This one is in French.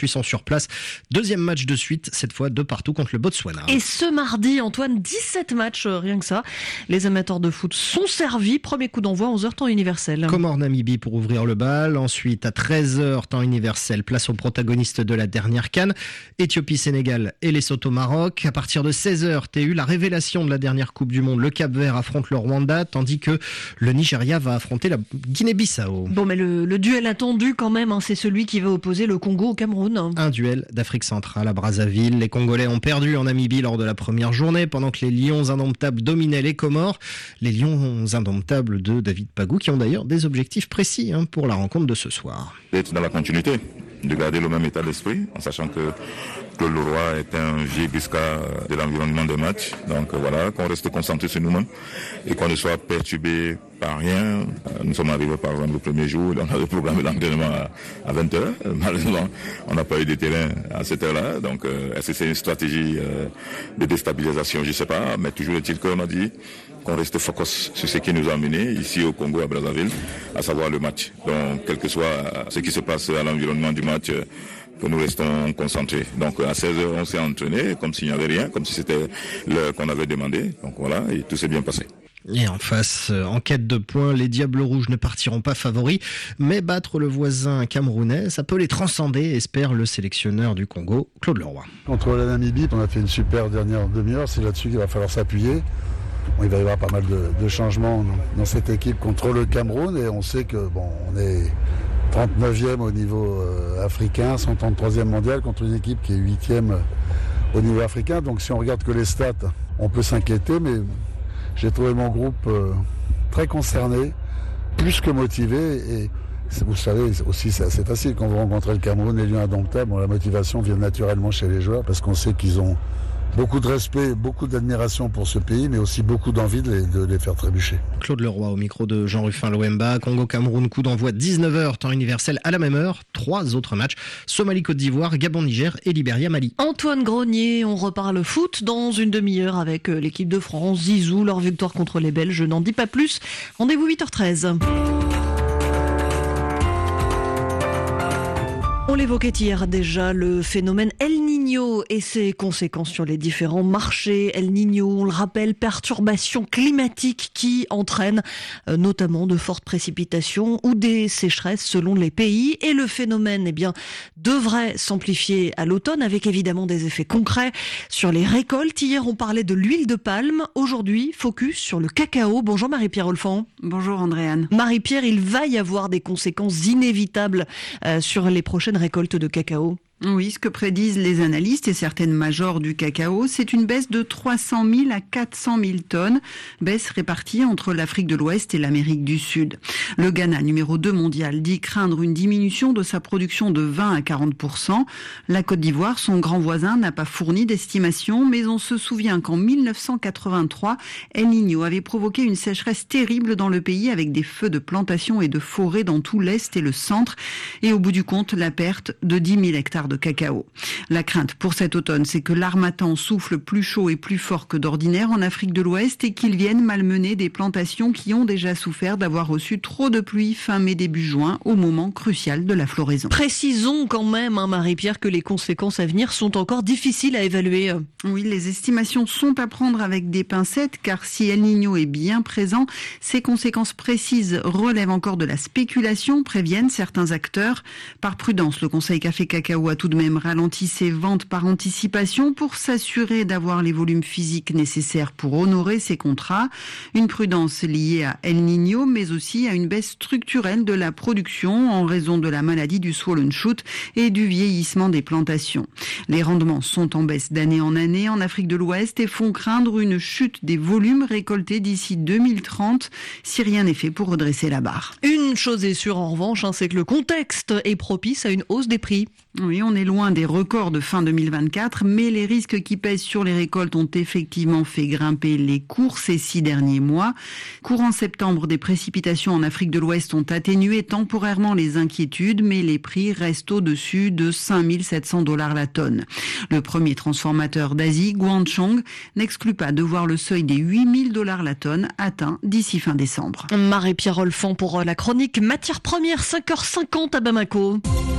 poursuit son surplace. Deuxième match de suite, cette fois de partout contre le Botswana. Et ce mardi, Antoine, 17 matchs, rien que ça. Les amateurs de foot sont servis. Premier coup d'envoi, 11h, temps universel. Comore-Namibie pour ouvrir le bal. Ensuite, à 13h, temps universel, place aux protagonistes de la dernière CAN. Éthiopie-Sénégal et Lesotho-Maroc. À partir de 16h, TU, la révélation de la dernière Coupe du Monde. Le Cap-Vert affronte le Rwanda, tandis que le Nigeria va affronter la Guinée-Bissau. Bon, mais le duel attendu quand même, c'est celui qui va opposer le Congo au Cameroun. Un duel d'Afrique centrale à Brazzaville. Les Congolais ont perdu en Namibie lors de la première journée, pendant que les Lions indomptables dominaient les Comores. Les Lions indomptables de David Pagou, qui ont d'ailleurs des objectifs précis pour la rencontre de ce soir. D'être dans la continuité, de garder le même état d'esprit, en sachant que Claude Leroy est un gibisca de l'environnement des matchs. Donc voilà, qu'on reste concentré sur nous-mêmes et qu'on ne soit perturbé par rien. Nous sommes arrivés par exemple le premier jour, on avait programmé l'entraînement à 20h. Malheureusement, on n'a pas eu de terrain à cette heure-là. Donc est-ce que c'est une stratégie de déstabilisation? Je ne sais pas, mais toujours est-il qu'on a dit qu'on reste focus sur ce qui nous a amenés ici au Congo, à Brazzaville, à savoir le match. Donc quel que soit ce qui se passe à l'environnement du match, que nous restons concentrés. Donc à 16h, on s'est entraîné comme s'il n'y avait rien, comme si c'était l'heure qu'on avait demandé. Donc voilà, et tout s'est bien passé. Et en face, en quête de points, les Diables Rouges ne partiront pas favoris, mais battre le voisin camerounais, ça peut les transcender, espère le sélectionneur du Congo, Claude Leroy. Contre la Namibie, on a fait une super dernière demi-heure, c'est là-dessus qu'il va falloir s'appuyer. Bon, il va y avoir pas mal de changements dans cette équipe contre le Cameroun, et on sait que on est 39e au niveau africain, 133e mondial contre une équipe qui est 8e au niveau africain. Donc si on regarde que les stats, on peut s'inquiéter, mais j'ai trouvé mon groupe très concerné, plus que motivé. Et vous savez aussi, c'est assez facile quand vous rencontrez le Cameroun, les Lions indomptables, la motivation vient naturellement chez les joueurs parce qu'on sait qu'ils ont beaucoup de respect, beaucoup d'admiration pour ce pays, mais aussi beaucoup d'envie de les faire trébucher. Claude Leroy au micro de Jean-Rufin Loemba. Congo-Cameroun, coup d'envoi 19h, temps universel à la même heure. 3 autres matchs, Somalie-Côte d'Ivoire, Gabon-Niger et Libéria-Mali. Antoine Grenier, on reparle foot dans une demi-heure avec l'équipe de France. Zizou, leur victoire contre les Belges, je n'en dis pas plus. Rendez-vous 8h13. On l'évoquait hier déjà, le phénomène El Niño et ses conséquences sur les différents marchés. El Niño, on le rappelle, perturbations climatiques qui entraînent notamment de fortes précipitations ou des sécheresses selon les pays. Et le phénomène devrait s'amplifier à l'automne avec évidemment des effets concrets sur les récoltes. Hier, on parlait de l'huile de palme. Aujourd'hui, focus sur le cacao. Bonjour Marie-Pierre Olfan. Bonjour Andréane. Marie-Pierre, il va y avoir des conséquences inévitables sur les prochaines récoltes de cacao. Oui, ce que prédisent les analystes et certaines majors du cacao, c'est une baisse de 300 000 à 400 000 tonnes, baisse répartie entre l'Afrique de l'Ouest et l'Amérique du Sud. Le Ghana, numéro 2 mondial, dit craindre une diminution de sa production de 20 à 40%. La Côte d'Ivoire, son grand voisin, n'a pas fourni d'estimation, mais on se souvient qu'en 1983, El Niño avait provoqué une sécheresse terrible dans le pays avec des feux de plantations et de forêts dans tout l'Est et le centre, et au bout du compte, la perte de 10 000 hectares de cacao. La crainte pour cet automne, c'est que l'harmattan souffle plus chaud et plus fort que d'ordinaire en Afrique de l'Ouest et qu'il vienne malmener des plantations qui ont déjà souffert d'avoir reçu trop de pluie fin mai début juin au moment crucial de la floraison. Précisons quand même, Marie-Pierre, que les conséquences à venir sont encore difficiles à évaluer. Oui, les estimations sont à prendre avec des pincettes car si El Niño est bien présent, ses conséquences précises relèvent encore de la spéculation, préviennent certains acteurs. Par prudence, le Conseil Café Cacao a tout de même ralenti ses ventes par anticipation pour s'assurer d'avoir les volumes physiques nécessaires pour honorer ses contrats. Une prudence liée à El Niño, mais aussi à une baisse structurelle de la production en raison de la maladie du swollen shoot et du vieillissement des plantations. Les rendements sont en baisse d'année en année en Afrique de l'Ouest et font craindre une chute des volumes récoltés d'ici 2030 si rien n'est fait pour redresser la barre. Une chose est sûre en revanche, c'est que le contexte est propice à une hausse des prix. Oui, on est loin des records de fin 2024, mais les risques qui pèsent sur les récoltes ont effectivement fait grimper les cours ces 6 derniers mois. Courant septembre, des précipitations en Afrique de l'Ouest ont atténué temporairement les inquiétudes, mais les prix restent au-dessus de 5 700 $ la tonne. Le premier transformateur d'Asie, Guangchong, n'exclut pas de voir le seuil des 8 000 $ la tonne atteint d'ici fin décembre. Marie-Pierre Olfan pour la chronique Matières premières, 5h50 à Bamako.